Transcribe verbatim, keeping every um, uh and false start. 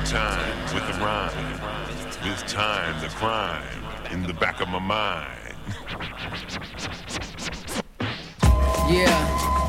time with the rhyme. With time, the crime in the back of my mind. Yeah.